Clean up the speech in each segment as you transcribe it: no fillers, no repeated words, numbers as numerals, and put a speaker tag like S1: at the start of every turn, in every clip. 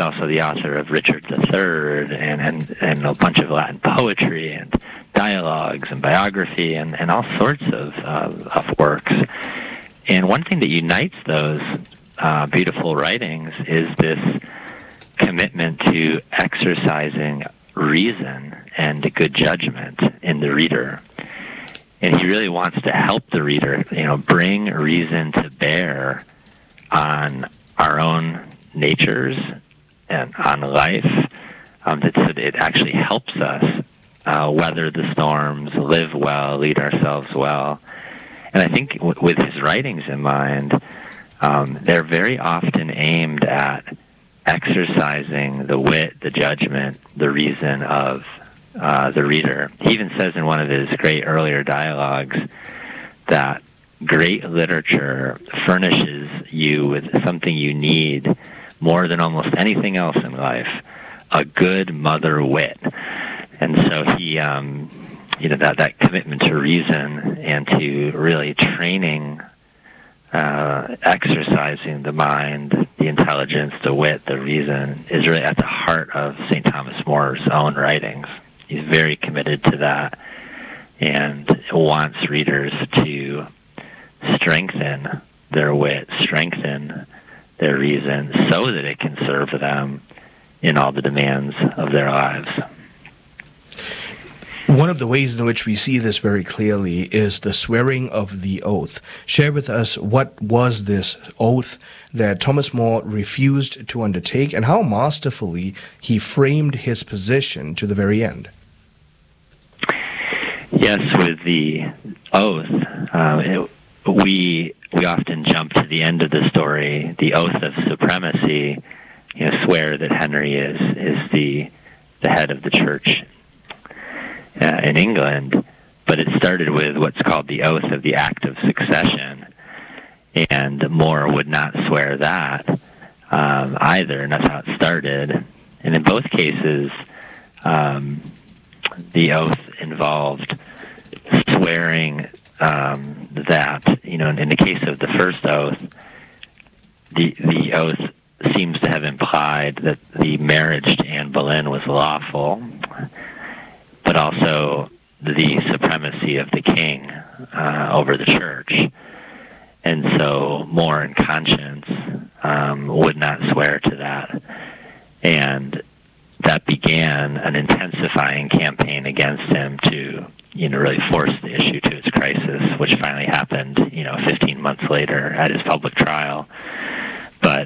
S1: also the author of Richard III and a bunch of Latin poetry and dialogues and biography and all sorts of works. And one thing that unites those beautiful writings is this commitment to exercising reason and good judgment in the reader. And he really wants to help the reader, bring reason to bear on our own natures and on life, so that it actually helps us weather the storms, live well, lead ourselves well. And I think with his writings in mind, they're very often aimed at exercising the wit, the judgment, the reason of the reader. He even says in one of his great earlier dialogues that great literature furnishes you with something you need more than almost anything else in life, a good mother wit. And so he, that commitment to reason and to really training, exercising the mind, the intelligence, the wit, the reason is really at the heart of St. Thomas More's own writings. He's very committed to that and wants readers to strengthen their wit, strengthen their reason, so that it can serve them in all the demands of their lives.
S2: One of the ways in which we see this very clearly is the swearing of the oath. Share with us what was this oath that Thomas More refused to undertake and how masterfully he framed his position to the very end.
S1: Yes, with the oath, we often jump to the end of the story, the oath of supremacy, swear that Henry is the head of the church in England, but it started with what's called the oath of the Act of Succession, and More would not swear that either, and that's how it started. And in both cases, the oath involved swearing that, in the case of the first oath, the oath seems to have implied that the marriage to Anne Boleyn was lawful, but also the supremacy of the king over the church. And so More in conscience would not swear to that. And that began an intensifying campaign against him to, really force the issue to its crisis, which finally happened, 15 months later at his public trial. But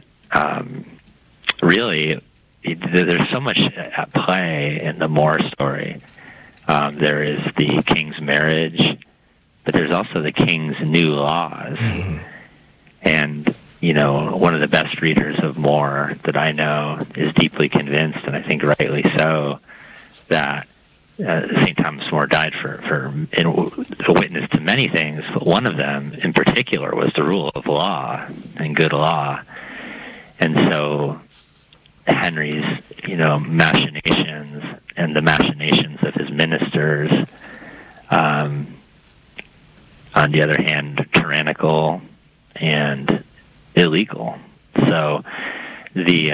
S1: really, there's so much at play in the More story. There is the king's marriage, but there's also the king's new laws. Mm-hmm. And, one of the best readers of More that I know is deeply convinced, and I think rightly so, that St. Thomas More died for a witness to many things, but one of them in particular was the rule of law and good law. And so Henry's, machinations and the machinations of his ministers, on the other hand, tyrannical and illegal. So the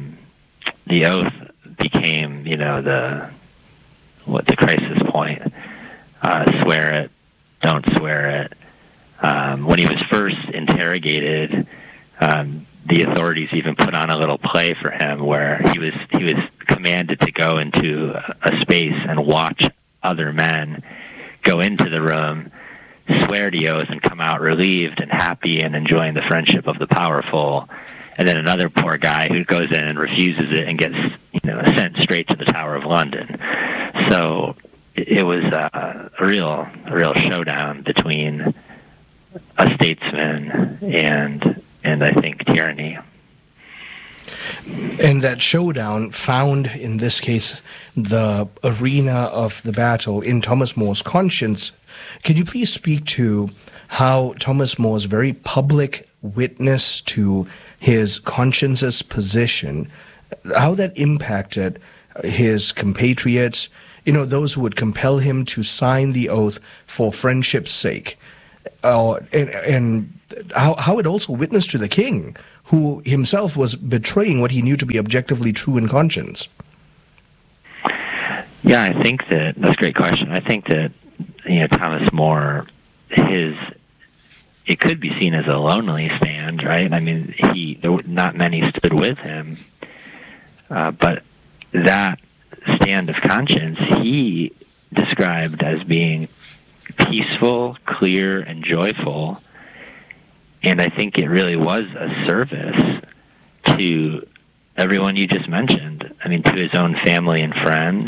S1: oath became, the crisis point. Swear it, don't swear it. When he was first interrogated, the authorities even put on a little play for him where he was commanded to go into a space and watch other men go into the room, swear the oath, and come out relieved and happy and enjoying the friendship of the powerful. And then another poor guy who goes in and refuses it and gets, sent straight to the Tower of London. So it was a real showdown between a statesman and I think tyranny.
S2: And that showdown found, in this case, the arena of the battle in Thomas More's conscience. Can you please speak to how Thomas More's very public witness to his conscience's position, how that impacted his compatriots, those who would compel him to sign the oath for friendship's sake, and how it also witnessed to the king, who himself was betraying what he knew to be objectively true in conscience?
S1: Yeah, I think that's a great question. I think that, Thomas More, it could be seen as a lonely stand, right? I mean, not many stood with him, but that stand of conscience he described as being peaceful, clear, and joyful, and I think it really was a service to everyone you just mentioned. I mean, to his own family and friends,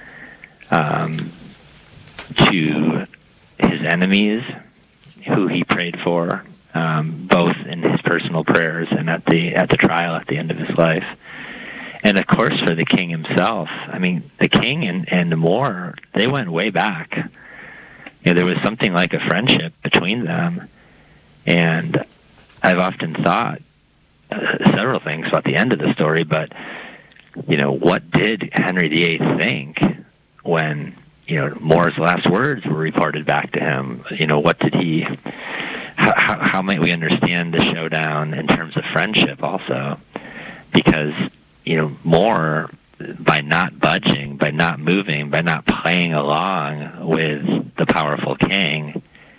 S1: to his enemies, who he prayed for, both in his personal prayers and at the trial at the end of his life. And of course for the king himself. I mean, the king and More, they went way back. There was something like a friendship between them. And I've often thought several things about the end of the story, but, what did Henry VIII think when, More's last words were reported back to him? What did he... How might we understand the showdown in terms of friendship also? Because, More, by not budging, by not moving, by not playing along with the powerful king,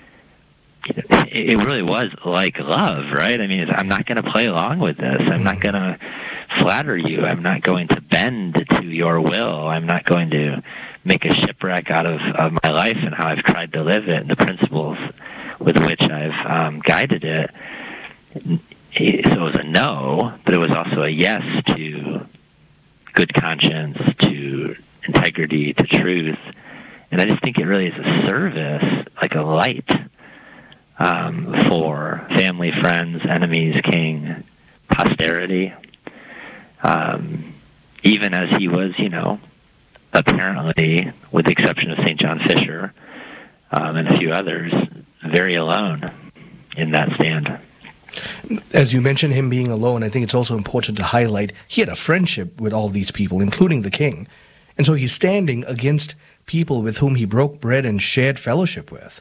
S1: it really was like love, right? I mean, I'm not going to play along with this. I'm not going to flatter you. I'm not going to bend to your will. I'm not going to make a shipwreck out of my life and how I've tried to live it and the principles with which I've guided it. So it was a no, but it was also a yes to good conscience, to integrity, to truth. And I just think it really is a service, like a light, for family, friends, enemies, king, posterity. Even as he was, apparently, with the exception of St. John Fisher and a few others, very alone in that stand.
S2: As you mentioned him being alone, I think it's also important to highlight he had a friendship with all these people, including the king. And so he's standing against people with whom he broke bread and shared fellowship with.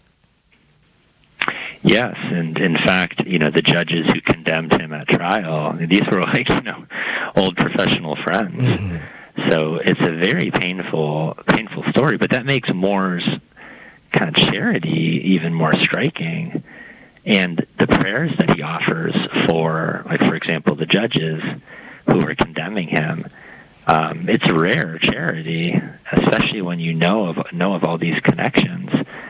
S1: Yes, and in fact, the judges who condemned him at trial, these were like, old professional friends. Mm-hmm. So it's a very painful story, but that makes More's kind of charity even more striking. And the prayers that he offers for, like, for example, the judges who are condemning him, it's a rare charity, especially when you know of all these connections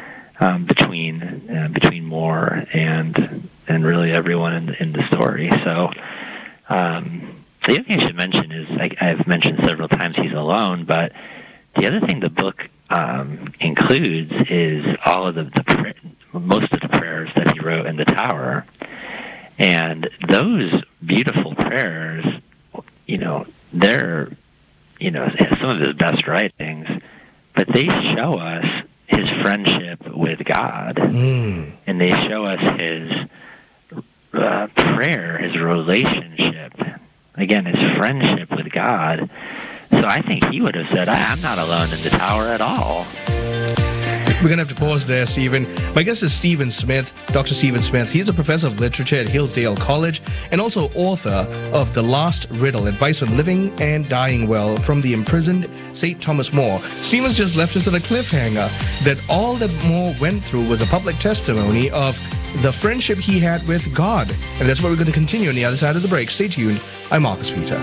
S1: between More and really everyone in the story. So the other thing I should mention is I've mentioned several times he's alone, but the other thing the book includes is all of most of the prayers that he wrote in the tower. And those beautiful prayers, they're, some of his best writings, but they show us his friendship with God. And they show us his prayer, his relationship, again, his friendship with God. So I think he would have said, I'm not alone in the tower at all.
S2: We're going to have to pause there, Stephen. My guest is Stephen Smith, Dr. Stephen Smith. He's a professor of literature at Hillsdale College and also author of The Last Riddle, Advice on Living and Dying Well from the Imprisoned St. Thomas More. Stephen's just left us at a cliffhanger that all that More went through was a public testimony of the friendship he had with God. And that's what we're going to continue on the other side of the break. Stay tuned. I'm Marcus Peter.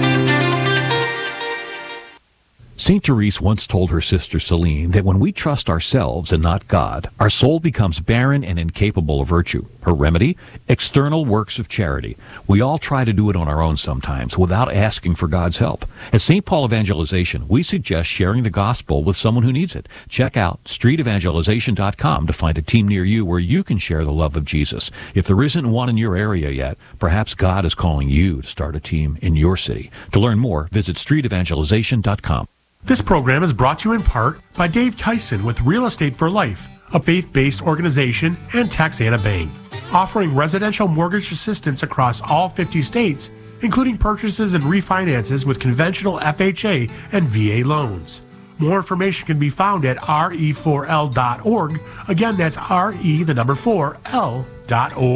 S3: St. Therese once told her sister Celine that when we trust ourselves and not God, our soul becomes barren and incapable of virtue. Her remedy? External works of charity. We all try to do it on our own sometimes without asking for God's help. At St. Paul Evangelization, we suggest sharing the gospel with someone who needs it. Check out streetevangelization.com to find a team near you where you can share the love of Jesus. If there isn't one in your area yet, perhaps God is calling you to start a team in your city. To learn more, visit streetevangelization.com.
S4: This program is brought to you in part by Dave Tyson with Real Estate for Life, a faith-based organization, and Taxana Bank, offering residential mortgage assistance across all 50 states, including purchases and refinances with conventional FHA and VA loans. More information can be found at re4l.org. Again, that's re4l.org.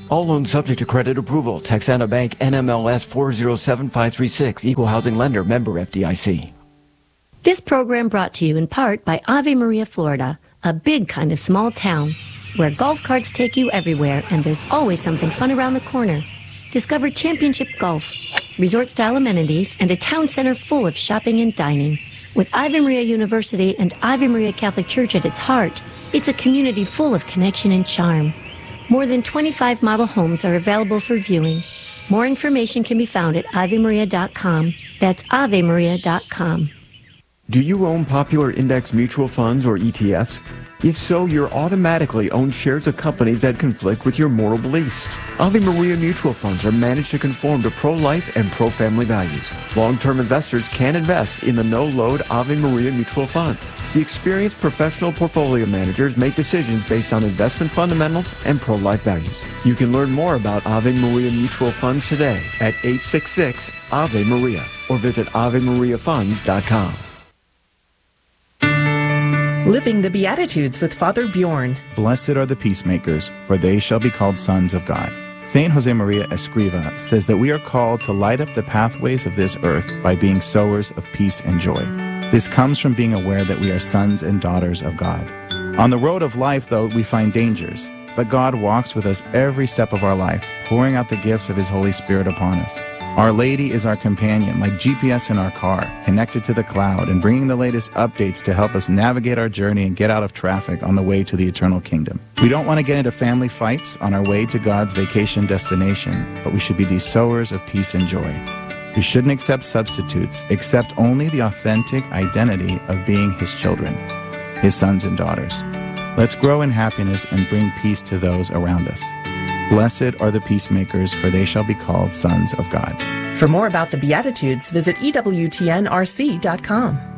S5: All loans subject to credit approval. Texana Bank, NMLS 407536. Equal housing lender. Member FDIC.
S6: This program brought to you in part by Ave Maria, Florida, a big kind of small town where golf carts take you everywhere and there's always something fun around the corner. Discover championship golf, resort-style amenities, and a town center full of shopping and dining. With Ave Maria University and Ave Maria Catholic Church at its heart, it's a community full of connection and charm. More than 25 model homes are available for viewing. More information can be found at AveMaria.com. That's AveMaria.com.
S5: Do you own popular index mutual funds or ETFs? If so, you're automatically own shares of companies that conflict with your moral beliefs. Ave Maria mutual funds are managed to conform to pro-life and pro-family values. Long-term investors can invest in the no-load Ave Maria mutual funds. The experienced professional portfolio managers make decisions based on investment fundamentals and pro-life values. You can learn more about Ave Maria mutual funds today at 866-AVE-MARIA or visit AveMariaFunds.com.
S7: Living the Beatitudes with Father Bjorn.
S8: Blessed are the peacemakers, for they shall be called sons of God. Saint Josemaria Escriva says that we are called to light up the pathways of this earth by being sowers of peace and joy. This comes from being aware that we are sons and daughters of God. On the road of life, though, we find dangers, but God walks with us every step of our life, pouring out the gifts of His Holy Spirit upon us. Our Lady is our companion, like GPS in our car, connected to the cloud and bringing the latest updates to help us navigate our journey and get out of traffic on the way to the eternal kingdom. We don't want to get into family fights on our way to God's vacation destination, but we should be these sowers of peace and joy. We shouldn't accept substitutes, accept only the authentic identity of being His children, His sons and daughters. Let's grow in happiness and bring peace to those around us. Blessed are the peacemakers, for they shall be called sons of God.
S7: For more about the Beatitudes, visit EWTNRC.com.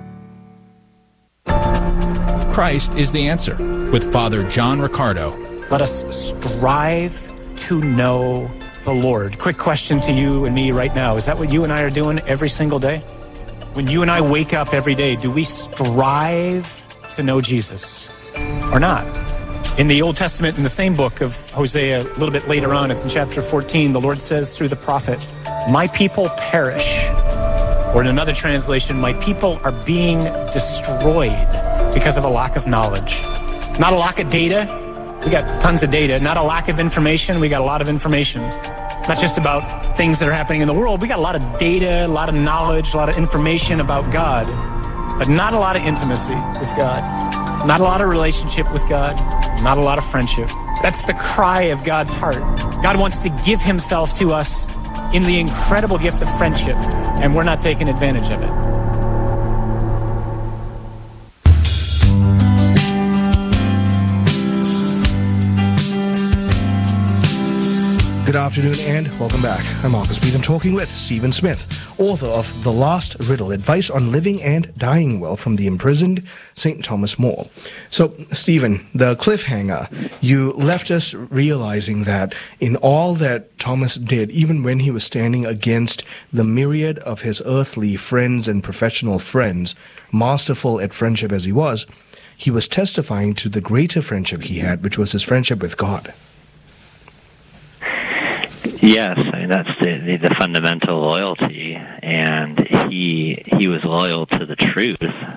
S9: Christ is the answer with Father John Riccardo.
S10: Let us strive to know the Lord. Quick question to you and me right now. Is that what you and I are doing every single day? When you and I wake up every day, do we strive to know Jesus or not? In the Old Testament, in the same book of Hosea, a little bit later on, it's in chapter 14, the Lord says through the prophet, "My people perish." Or in another translation, "My people are being destroyed because of a lack of knowledge." Not a lack of data. We got tons of data. Not a lack of information. We got a lot of information. Not just about things that are happening in the world. We got a lot of data, a lot of knowledge, a lot of information about God, but not a lot of intimacy with God. Not a lot of relationship with God. Not a lot of friendship. That's the cry of God's heart. God wants to give Himself to us in the incredible gift of friendship, and we're not taking advantage of it.
S2: Good afternoon and welcome back. I'm Marcus Beath. I'm talking with Stephen Smith, author of The Last Riddle, Advice on Living and Dying Well from the Imprisoned St. Thomas More. So, Stephen, the cliffhanger, you left us realizing that in all that Thomas did, even when he was standing against the myriad of his earthly friends and professional friends, masterful at friendship as he was testifying to the greater friendship he had, which was his friendship with God.
S1: Yes, I mean that's the fundamental loyalty, and he was loyal to the truth,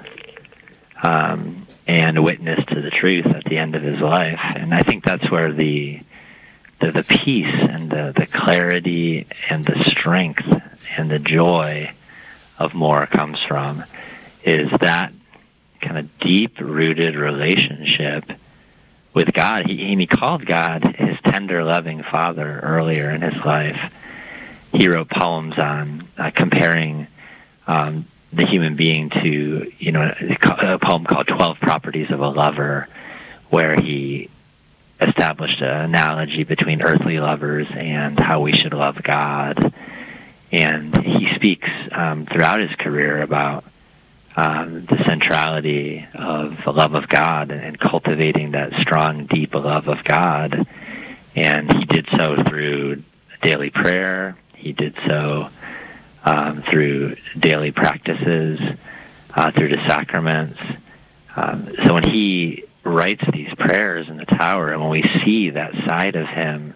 S1: and witnessed to the truth at the end of his life. And I think that's where the peace and the clarity and the strength and the joy of More comes from, is that kind of deep-rooted relationship with God. He called God his tender, loving Father earlier in his life. He wrote poems on comparing the human being to, a poem called 12 Properties of a Lover, where he established an analogy between earthly lovers and how we should love God. And he speaks throughout his career about the centrality of the love of God and cultivating that strong, deep love of God. And he did so through daily prayer. He did so through daily practices, through the sacraments. So when he writes these prayers in the tower, and when we see that side of him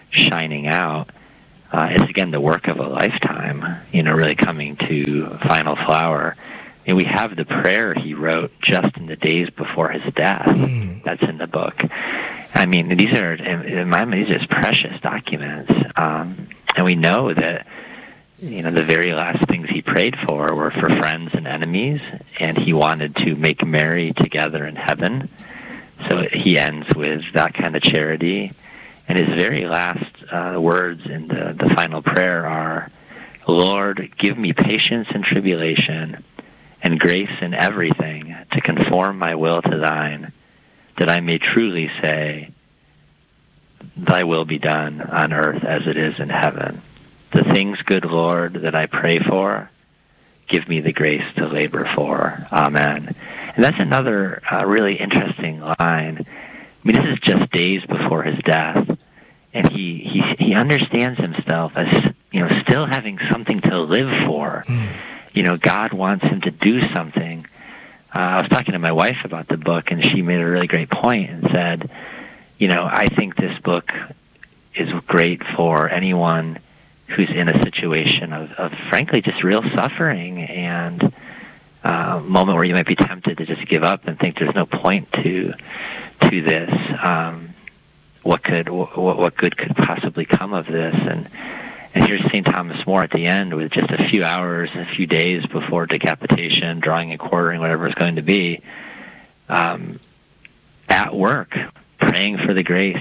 S1: shining out. It's, again, the work of a lifetime, really coming to final flower. And we have the prayer he wrote just in the days before his death. That's in the book. I mean, these are, in my mind, these are just precious documents. And we know that, the very last things he prayed for were for friends and enemies, and he wanted to make merry together in heaven. So he ends with that kind of charity. And his very last words in the final prayer are, Lord, give me patience in tribulation and grace in everything to conform my will to thine, that I may truly say, thy will be done on earth as it is in heaven. The things, good Lord, that I pray for, give me the grace to labor for. Amen. And that's another really interesting line. I mean, this is just days before his death, and he understands himself as still having something to live for. God wants him to do something. I was talking to my wife about the book, and she made a really great point and said, I think this book is great for anyone who's in a situation of frankly, just real suffering and a moment where you might be tempted to just give up and think there's no point to this. What good could possibly come of this? And here's St. Thomas More at the end with just a few hours, a few days before decapitation, drawing and quartering, whatever it's going to be, at work, praying for the grace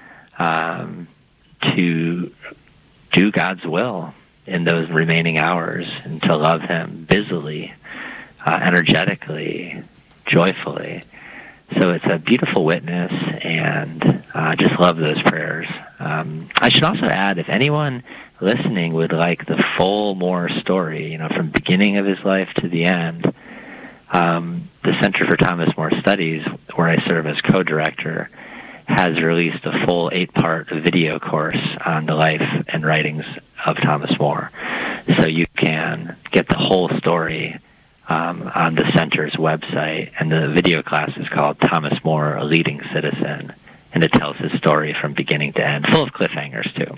S1: to do God's will in those remaining hours and to love him busily, energetically, joyfully. So it's a beautiful witness, and I just love those prayers. I should also add, if anyone listening would like the full More story, from beginning of his life to the end, the Center for Thomas More Studies, where I serve as co-director, has released a full 8-part video course on the life and writings of Thomas More. So you can get the whole story on the center's website, and the video class is called Thomas More, A Leading Citizen, and it tells his story from beginning to end, full of cliffhangers, too.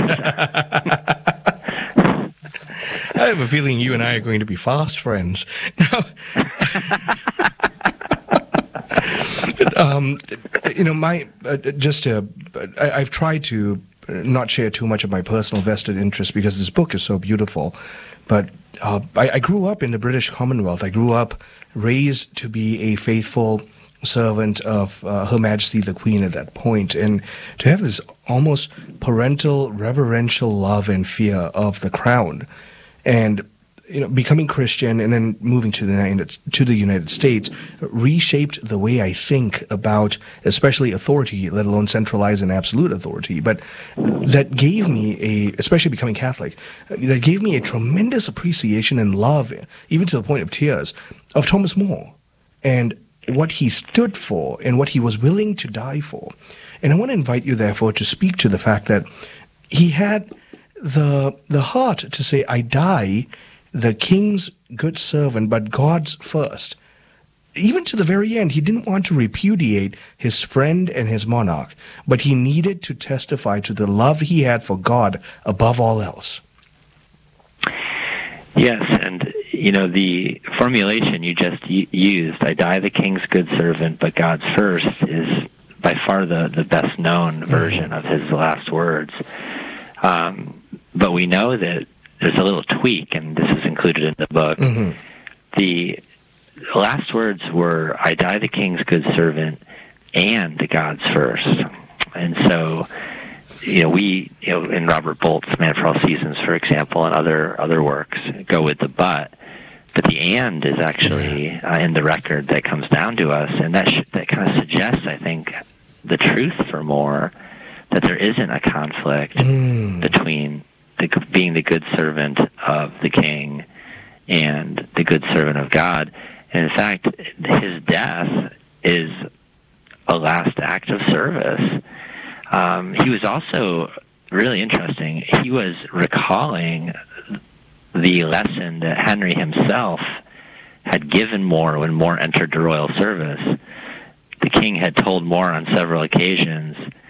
S2: I have a feeling you and I are going to be fast friends. Now, I've tried to not share too much of my personal vested interest because this book is so beautiful, but I grew up in the British Commonwealth. I grew up raised to be a faithful servant of Her Majesty the Queen at that point, and to have this almost parental, reverential love and fear of the crown, and becoming Christian and then moving to the United States reshaped the way I think about especially authority, let alone centralized and absolute authority. But that gave me especially becoming Catholic, that gave me a tremendous appreciation and love, even to the point of tears, of Thomas More and what he stood for and what he was willing to die for. And I want to invite you, therefore, to speak to the fact that he had the heart to say, I die the king's good servant, but God's first. Even to the very end, he didn't want to repudiate his friend and his monarch, but he needed to testify to the love he had for God above all else.
S1: Yes, and the formulation you just used, I die the king's good servant, but God's first, is by far the best known version of his last words. But we know that there's a little tweak, and this is included in the book. The last words were, I die the king's good servant and God's first. And so, we, in Robert Bolt's Man for All Seasons, for example, and other works, go with the but the and is actually in the record that comes down to us, and that kind of suggests, I think, the truth for More, that there isn't a conflict between being the good servant of the king and the good servant of God. And in fact, his death is a last act of service. He was also really interesting. He was recalling the lesson that Henry himself had given More when More entered the royal service. The king had told More on several occasions,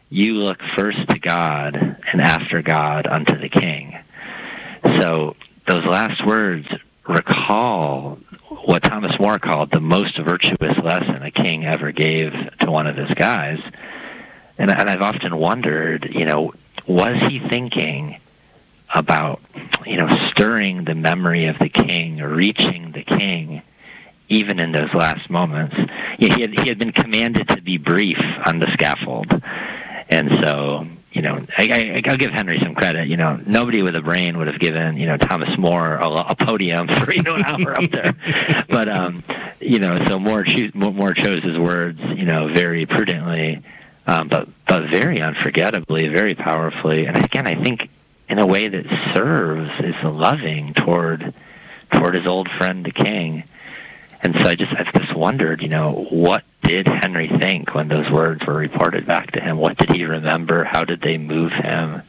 S1: you look first to God, and after God unto the king. So those last words recall what Thomas More called the most virtuous lesson a king ever gave to one of his guys. And I've often wondered, was he thinking about, stirring the memory of the king, or reaching the king, even in those last moments? He had been commanded to be brief on the scaffold. And so, I'll give Henry some credit. Nobody with a brain would have given, Thomas More a podium for, an hour up there. But, so More chose his words, very prudently, but very unforgettably, very powerfully. And again, I think in a way that serves, is loving toward his old friend, the king. And so I've just wondered, what did Henry think when those words were reported back to him? What did he remember? How did they move him?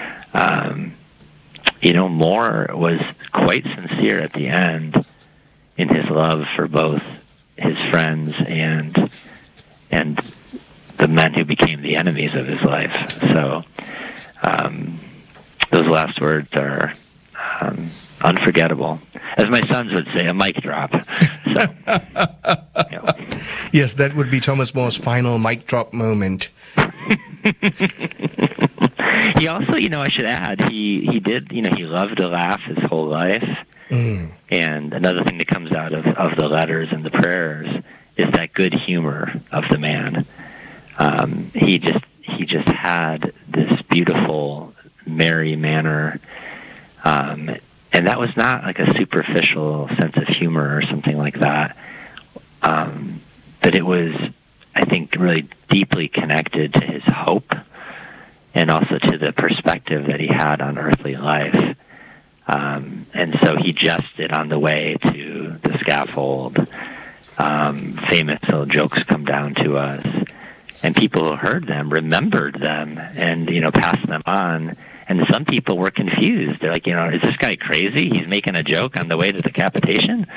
S1: More was quite sincere at the end in his love for both his friends and the men who became the enemies of his life. So those last words are unforgettable. As my sons would say, a mic drop. So,
S2: Yes, that would be Thomas More's final mic drop moment.
S1: He also, I should add, he did, he loved to laugh his whole life. And another thing that comes out of the letters and the prayers is that good humor of the man. He just had this beautiful, merry manner, and that was not like a superficial sense of humor or something like that. But it was, I think, really deeply connected to his hope, and also to the perspective that he had on earthly life. And so he jested on the way to the scaffold. Famous little jokes come down to us, and people who heard them remembered them and, passed them on. And some people were confused. They're like, is this guy crazy? He's making a joke on the way to decapitation?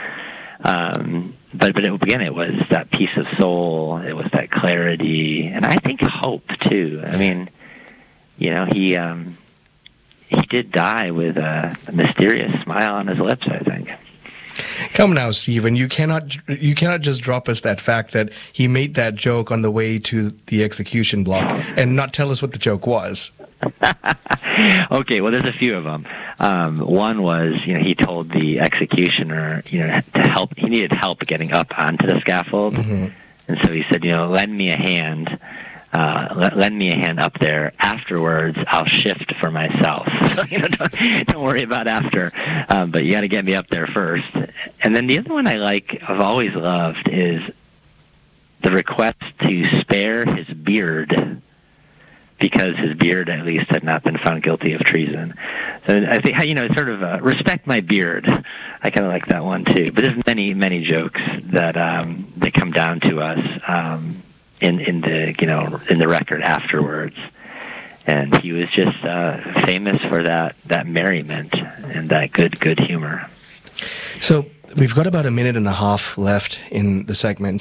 S1: But again, it was that peace of soul. It was that clarity, and I think hope too. I mean, he did die with a mysterious smile on his lips, I think.
S2: Come now, Stephen. You cannot just drop us that fact that he made that joke on the way to the execution block and not tell us what the joke was.
S1: Okay, well, there's a few of them. One was, he told the executioner, to help. He needed help getting up onto the scaffold, and so he said, lend me a hand. Lend me a hand up there. Afterwards, I'll shift for myself. So, don't worry about after. But you got to get me up there first. And then the other one I've always loved is the request to spare his beard, because his beard, at least, had not been found guilty of treason. So I think, sort of respect my beard. I kind of like that one too. But there's many, many jokes that that come down to us in the record afterwards. And he was just famous for that merriment and that good humor.
S2: So we've got about a minute and a half left in the segment.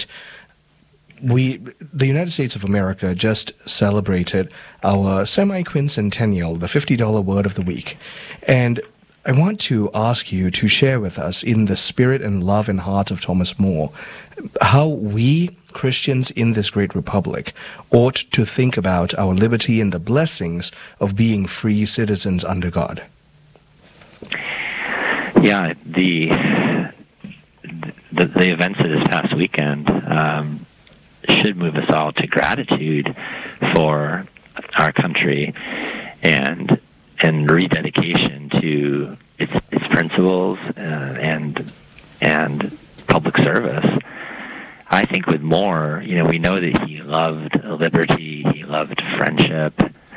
S2: The United States of America just celebrated our semi-quincentennial, the $50 word of the week. And I want to ask you to share with us, in the spirit and love and heart of Thomas More, how we Christians in this great republic ought to think about our liberty and the blessings of being free citizens under God.
S1: Yeah, the events of this past weekend should move us all to gratitude for our country and rededication to its principles and public service. I think with More, we know that he loved liberty, he loved friendship.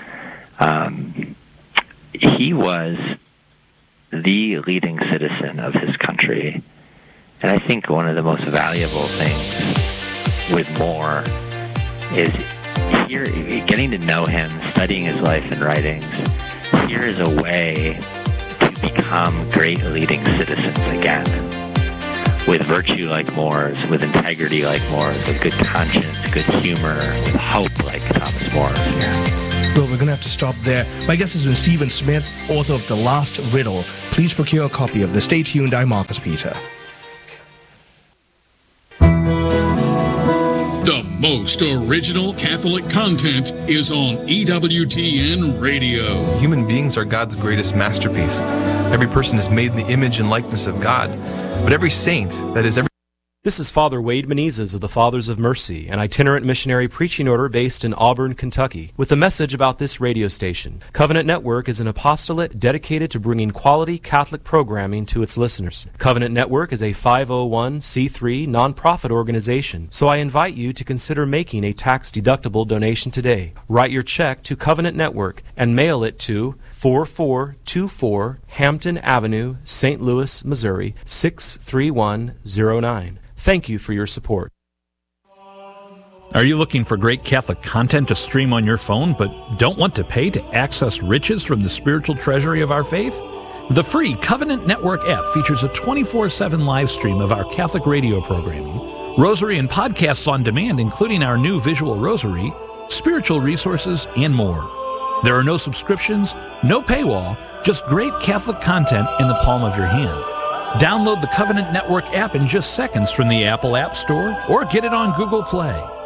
S1: He was the leading citizen of his country, and I think one of the most valuable things with More is here, getting to know him, studying his life and writings. Here is a way to become great leading citizens again, with virtue like More's, with integrity like More's, with good conscience, good humor, with hope like Thomas More's here.
S2: Well, we're going to have to stop there. My guest has been Stephen Smith, author of The Last Riddle. Please procure a copy of this. Stay tuned. I'm Marcus Peter.
S11: The most original Catholic content is on EWTN Radio.
S12: Human beings are God's greatest masterpiece. Every person is made in the image and likeness of God. But every saint, that is, every...
S13: This is Father Wade Menezes of the Fathers of Mercy, an itinerant missionary preaching order based in Auburn, Kentucky, with a message about this radio station. Covenant Network is an apostolate dedicated to bringing quality Catholic programming to its listeners. Covenant Network is a 501c3 nonprofit organization, so I invite you to consider making a tax-deductible donation today. Write your check to Covenant Network and mail it to 4424 Hampton Avenue, St. Louis, Missouri 63109. Thank you for your support.
S3: Are you looking for great Catholic content to stream on your phone but don't want to pay to access riches from the spiritual treasury of our faith? The free Covenant Network app features a 24/7 live stream of our Catholic radio programming, rosary and podcasts on demand, including our new visual rosary, spiritual resources, and more. There are no subscriptions, no paywall, just great Catholic content in the palm of your hand. Download the Covenant Network app in just seconds from the Apple App Store or get it on Google Play.